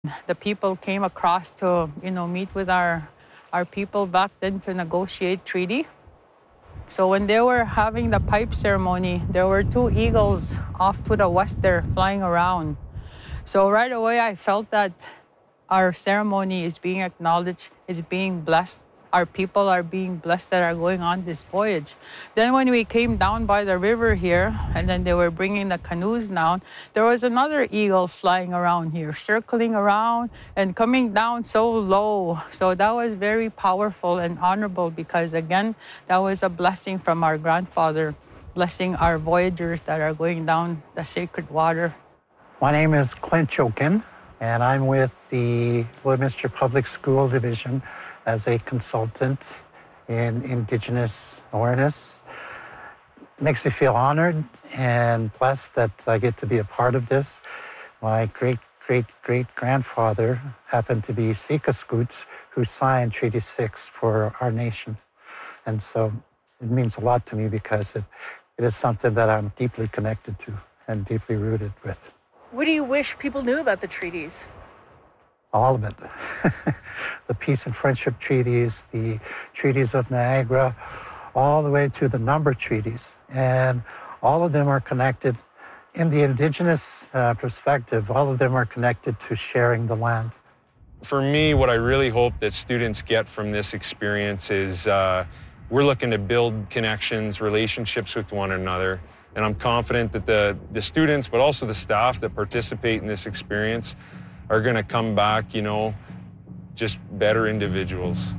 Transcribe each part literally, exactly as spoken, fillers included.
The people came across to, you know, meet with our, our people back then to negotiate treaty. So when they were having the pipe ceremony, there were two eagles off to the west there flying around. So right away, I felt that our ceremony is being acknowledged, is being blessed. Our people are being blessed that are going on this voyage. Then when we came down by the river here, and then they were bringing the canoes down, there was another eagle flying around here, circling around and coming down so low. So that was very powerful and honorable because, again, that was a blessing from our grandfather, blessing our voyagers that are going down the sacred water. My name is Clint Chokin, and I'm with the Lloydminster Public School Division as a consultant in Indigenous awareness. It makes me feel honored and blessed that I get to be a part of this. My great-great-great-grandfather happened to be Sika Scoots, who signed Treaty six for our nation. And so it means a lot to me because it, it is something that I'm deeply connected to and deeply rooted with. What do you wish people knew about the treaties? All of it. The peace and friendship treaties, the treaties of Niagara, all the way to the number treaties. And all of them are connected. In the Indigenous uh, perspective, all of them are connected to sharing the land. For me, what I really hope that students get from this experience is uh, we're looking to build connections, relationships with one another. And I'm confident that the, the students, but also the staff that participate in this experience are going to come back, you know, just better individuals.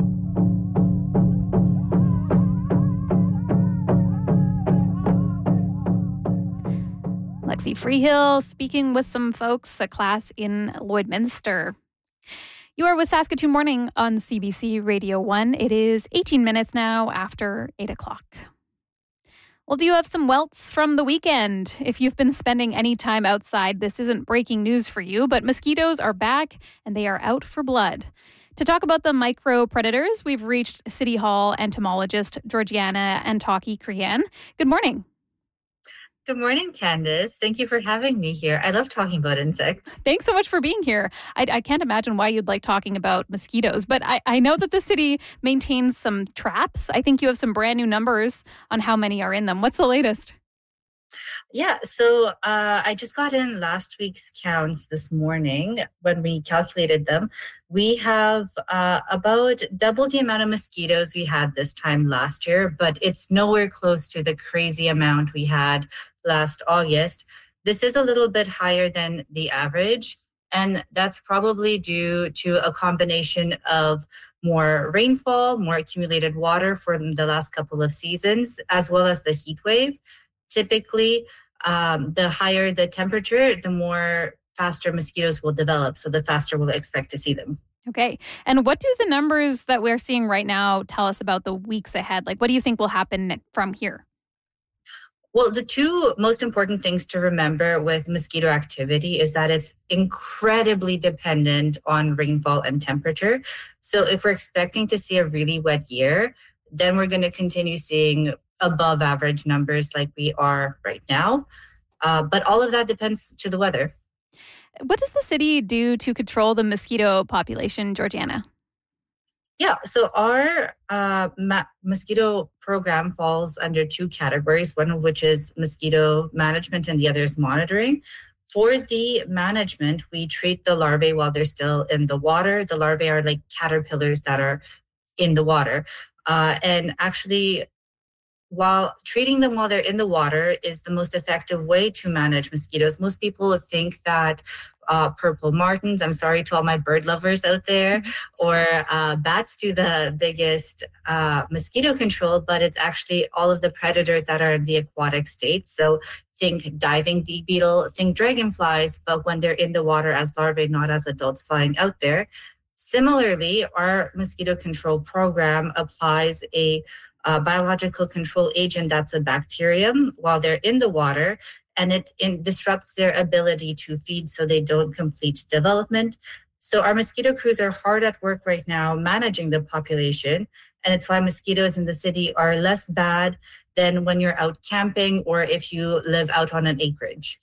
Lexi Freehill speaking with some folks, a class in Lloydminster. You are with Saskatoon Morning on C B C Radio one. It is eighteen minutes now after eight o'clock. Well, do you have some welts from the weekend? If you've been spending any time outside, this isn't breaking news for you, but mosquitoes are back and they are out for blood. To talk about the micro predators, we've reached City Hall entomologist Georgiana Antaki-Crean. Good morning. Good morning, Candace. Thank you for having me here. I love talking about insects. Thanks so much for being here. I, I can't imagine why you'd like talking about mosquitoes, but I, I know that the city maintains some traps. I think you have some brand new numbers on how many are in them. What's the latest? Yeah, so uh, I just got in last week's counts this morning when we calculated them. We have uh, about double the amount of mosquitoes we had this time last year, but it's nowhere close to the crazy amount we had last August. This is a little bit higher than the average, and that's probably due to a combination of more rainfall, more accumulated water from the last couple of seasons, as well as the heat wave. Typically, um, the higher the temperature, the more faster mosquitoes will develop. So the faster we'll expect to see them. Okay. And what do the numbers that we're seeing right now tell us about the weeks ahead? Like, what do you think will happen from here? Well, the two most important things to remember with mosquito activity is that it's incredibly dependent on rainfall and temperature. So if we're expecting to see a really wet year, then we're going to continue seeing above average numbers like we are right now. Uh, but all of that depends to the weather. What does the city do to control the mosquito population, Georgiana? Yeah, so our uh, ma- mosquito program falls under two categories, one of which is mosquito management and the other is monitoring. For the management, we treat the larvae while they're still in the water. The larvae are like caterpillars that are in the water. Uh, and actually, while treating them while they're in the water is the most effective way to manage mosquitoes. Most people think that uh, purple martins, I'm sorry to all my bird lovers out there, or uh, bats do the biggest uh, mosquito control, but it's actually all of the predators that are in the aquatic state. So think diving bee beetle, think dragonflies, but when they're in the water as larvae, not as adults flying out there. Similarly, our mosquito control program applies a Uh, biological control agent that's a bacterium while they're in the water, and it in, disrupts their ability to feed so they don't complete development. So our mosquito crews are hard at work right now managing the population, and it's why mosquitoes in the city are less bad than when you're out camping or if you live out on an acreage.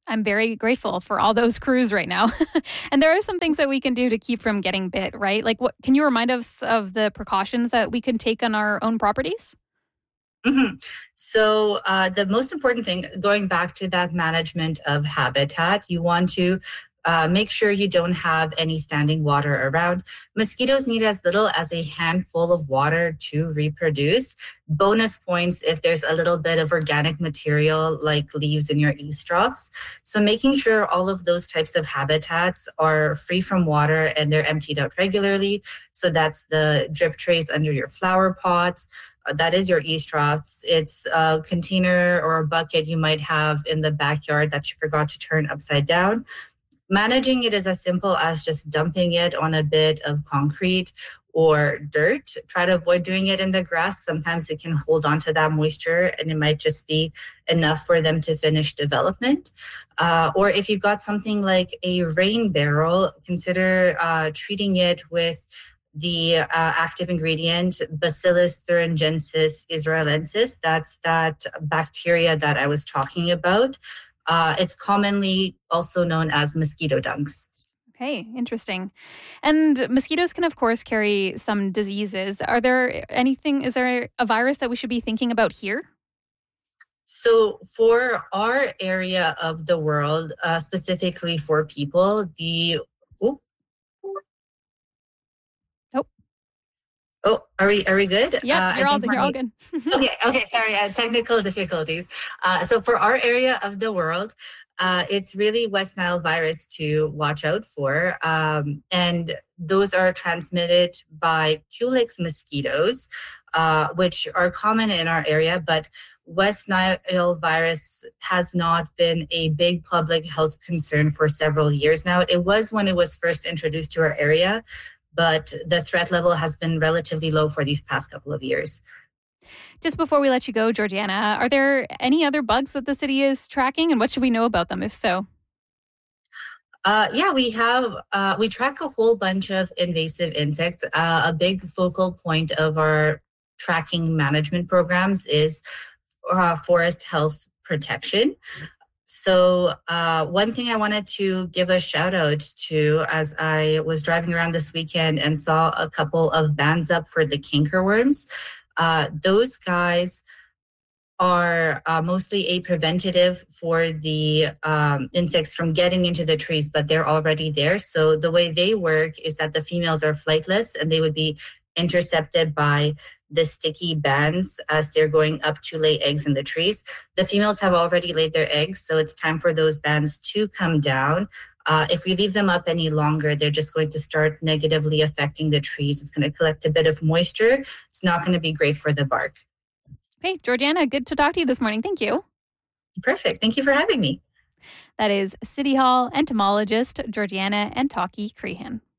I'm very grateful for all those crews right now. And there are some things that we can do to keep from getting bit, right? Like, what can you remind us of the precautions that we can take on our own properties? Mm-hmm. So uh, the most important thing, going back to that management of habitat, you want to uh, make sure you don't have any standing water around. Mosquitoes need as little as a handful of water to reproduce. Bonus points if there's a little bit of organic material like leaves in your eavesdrops. So making sure all of those types of habitats are free from water and they're emptied out regularly. So that's the drip trays under your flower pots. That is your eavesdrops. It's a container or a bucket you might have in the backyard that you forgot to turn upside down. Managing it is as simple as just dumping it on a bit of concrete or dirt. Try to avoid doing it in the grass. Sometimes it can hold on to that moisture and it might just be enough for them to finish development. Uh, or if you've got something like a rain barrel, consider uh, treating it with the uh, active ingredient Bacillus thuringiensis israelensis. That's that bacteria that I was talking about. Uh, it's commonly also known as mosquito dunks. Okay, interesting. And mosquitoes can, of course, carry some diseases. Are there anything, is there a virus that we should be thinking about here? So for our area of the world, uh, specifically for people, the... Oh, oh. Oh, are we are we good? Yeah, uh, you're, all, you're all good. okay, okay, sorry, uh, technical difficulties. Uh, so for our area of the world, uh, it's really West Nile virus to watch out for. Um, and those are transmitted by Culex mosquitoes, uh, which are common in our area, but West Nile virus has not been a big public health concern for several years now. It was when it was first introduced to our area, but the threat level has been relatively low for these past couple of years. Just before we let you go, Georgiana, are there any other bugs that the city is tracking, and what should we know about them, if so? Uh, yeah, we have, uh, we track a whole bunch of invasive insects. Uh, a big focal point of our tracking management programs is uh, forest health protection. So uh, one thing I wanted to give a shout out to, as I was driving around this weekend and saw a couple of bans up for the cankerworms. Uh, those guys are uh, mostly a preventative for the um, insects from getting into the trees, but they're already there. So the way they work is that the females are flightless and they would be intercepted by the sticky bands as they're going up to lay eggs in the trees. The females have already laid their eggs, so it's time for those bands to come down. Uh, if we leave them up any longer, they're just going to start negatively affecting the trees. It's going to collect a bit of moisture. It's not going to be great for the bark. Okay, Georgiana, good to talk to you this morning. Thank you. Perfect. Thank you for having me. That is City Hall entomologist Georgiana Antaki Crehan.